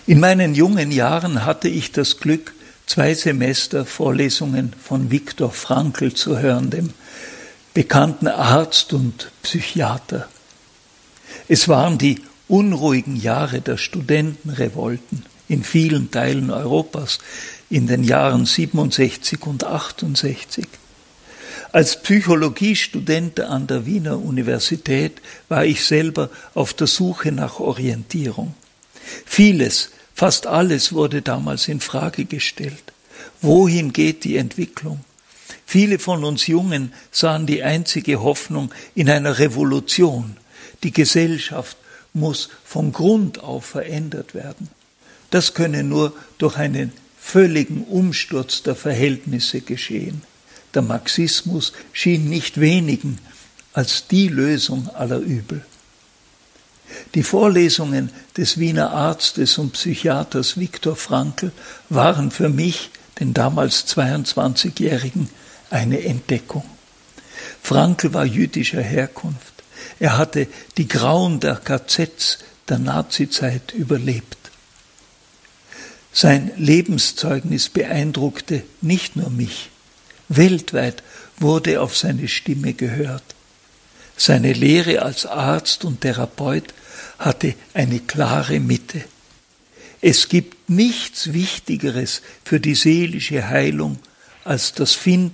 In meinen jungen Jahren hatte ich das Glück, 2 Semester Vorlesungen von Viktor Frankl zu hören, dem bekannten Arzt und Psychiater. Es waren die unruhigen Jahre der Studentenrevolten in vielen Teilen Europas in den Jahren 67 und 68. Als Psychologiestudent an der Wiener Universität war ich selber auf der Suche nach Orientierung. Vieles, fast alles wurde damals in Frage gestellt. Wohin geht die Entwicklung? Viele von uns Jungen sahen die einzige Hoffnung in einer Revolution. Die Gesellschaft muss von Grund auf verändert werden. Das könne nur durch einen völligen Umsturz der Verhältnisse geschehen. Der Marxismus schien nicht wenigen als die Lösung aller Übel. Die Vorlesungen des Wiener Arztes und Psychiaters Viktor Frankl waren für mich, den damals 22-Jährigen, eine Entdeckung. Frankl war jüdischer Herkunft. Er hatte die Grauen der KZs der Nazizeit überlebt. Sein Lebenszeugnis beeindruckte nicht nur mich. Weltweit wurde auf seine Stimme gehört. Seine Lehre als Arzt und Therapeut hatte eine klare Mitte. Es gibt nichts Wichtigeres für die seelische Heilung als das Finden